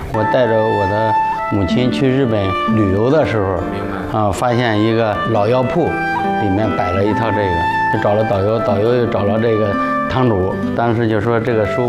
我带着我的母亲去日本旅游的时候，发现一个老药铺，里面摆了一套这个，就找了导游，导游又找了这个堂主，当时就说这个书